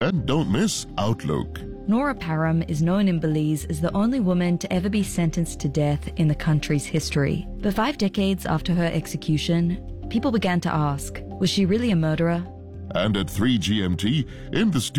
And don't miss Outlook. Nora Parham is known in Belize as the only woman to ever be sentenced to death in the country's history. But 5 decades after her execution, people began to ask, was she really a murderer? And at 3 GMT, in the studio,